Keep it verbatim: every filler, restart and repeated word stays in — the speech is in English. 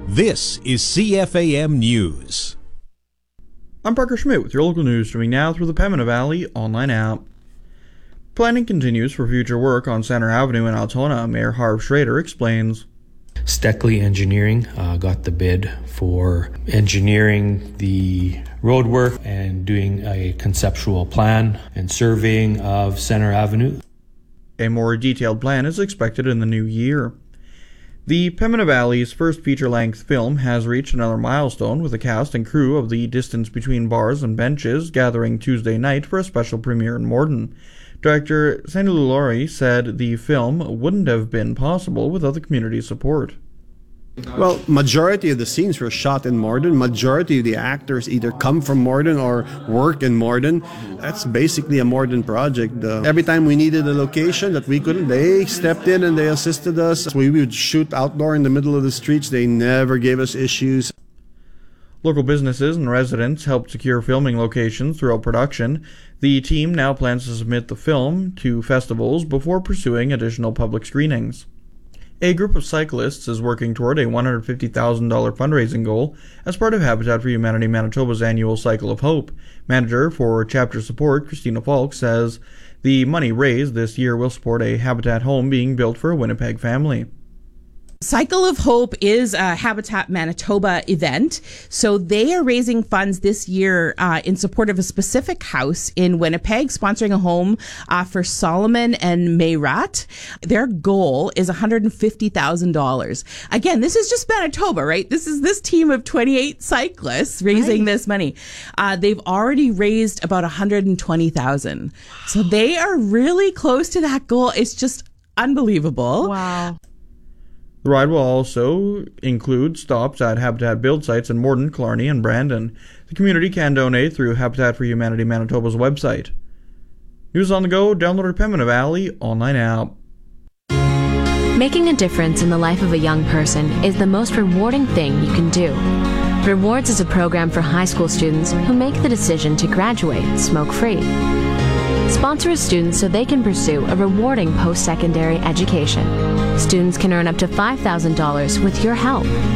This is C F A M News. I'm Parker Schmidt with your local news, streaming now through the Pembina Valley online app. Planning continues for future work on Center Avenue in Altona. Mayor Harv Schrader explains. Steckley Engineering uh, got the bid for engineering the roadwork and doing a conceptual plan and surveying of Center Avenue. A more detailed plan is expected in the new year. The Pembina Valley's first feature-length film has reached another milestone, with the cast and crew of The Distance Between Bars and Benches gathering Tuesday night for a special premiere in Morden. Director Sandy Lulori said the film wouldn't have been possible without the community's support. Well, majority of the scenes were shot in Morden. Majority of the actors either come from Morden or work in Morden. That's basically a Morden project. Uh, every time we needed a location that we couldn't, they stepped in and they assisted us. We would shoot outdoor in the middle of the streets. They never gave us issues. Local businesses and residents helped secure filming locations throughout production. The team now plans to submit the film to festivals before pursuing additional public screenings. A group of cyclists is working toward a one hundred fifty thousand dollars fundraising goal as part of Habitat for Humanity Manitoba's annual Cycle of Hope. Manager for chapter support, Christina Falk, says the money raised this year will support a Habitat home being built for a Winnipeg family. Cycle of Hope is a Habitat Manitoba event. So they are raising funds this year uh, in support of a specific house in Winnipeg, sponsoring a home uh, for Solomon and Mayrat. Their goal is one hundred fifty thousand dollars. Again, this is just Manitoba, right? This is this team of twenty-eight cyclists raising right. this money. Uh, they've already raised about one hundred twenty thousand dollars. Wow. So they are really close to that goal. It's just unbelievable. Wow. The ride will also include stops at Habitat build sites in Morden, Killarney, and Brandon. The community can donate through Habitat for Humanity Manitoba's website. News on the go, download the Pembina Valley online app. Making a difference in the life of a young person is the most rewarding thing you can do. Rewards is a program for high school students who make the decision to graduate smoke-free. Sponsor a student so they can pursue a rewarding post-secondary education. Students can earn up to five thousand dollars with your help.